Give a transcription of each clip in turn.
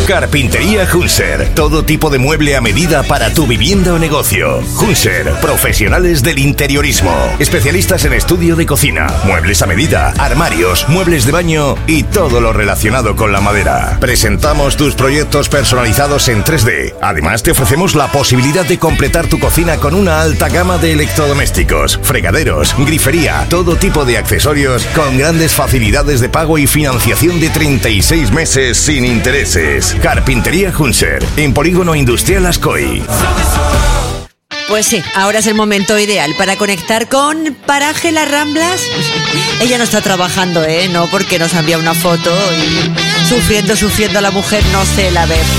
Carpintería Hunser. Todo tipo de mueble a medida para tu vivienda o negocio. Hunser, profesionales del interiorismo. Especialistas en estudio de cocina, muebles a medida, armarios, muebles de baño y todo lo relacionado con la madera. Presentamos tus proyectos personalizados en 3D. Además, te ofrecemos la posibilidad de completar tu cocina con una alta gama de electrodomésticos, fregaderos, grifería, todo tipo de accesorios con grandes facilidades de pago y financiación de 36 meses sin intereses. Carpintería Hunser, en Polígono Industrial Ascoy. Pues sí, ahora es el momento ideal para conectar con Paraje Las Ramblas. Ella no está trabajando, no, porque nos envía una foto y sufriendo la mujer no se la ve.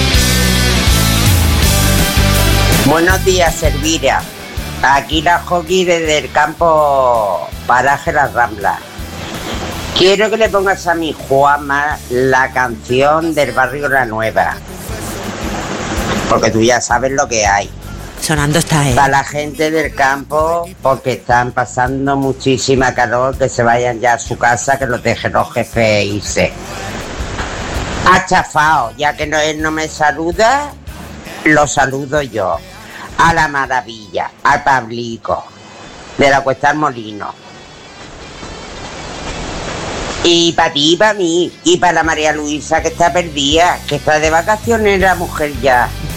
Buenos días, Elvira. Aquí la Joaquín desde el campo Paraje Las Ramblas. Quiero que le pongas a mi Juanma la canción del barrio La Nueva, porque tú ya sabes lo que hay. Sonando está, Para la gente del campo, porque están pasando muchísima calor, que se vayan ya a su casa, que los dejen los jefes irse. Ha chafado, ya que él no me saluda, lo saludo yo. A la maravilla, al Pablico, de la Cuesta del Molino. Y para ti y para mí, y para la María Luisa, que está perdida, que está de vacaciones la mujer ya.